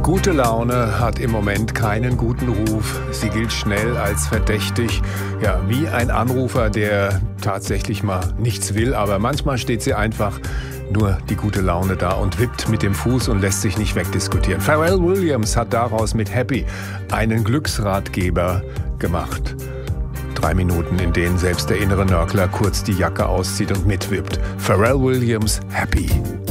Gute Laune hat im Moment keinen guten Ruf. Sie gilt schnell als verdächtig. Ja, wie ein Anrufer, der tatsächlich mal nichts will, aber manchmal steht sie einfach nur die gute Laune da und wippt mit dem Fuß und lässt sich nicht wegdiskutieren. Pharrell Williams hat daraus mit Happy einen Glücksratgeber gemacht. 3 Minuten, in denen selbst der innere Nörgler kurz die Jacke auszieht und mitwippt. Pharrell Williams, Happy.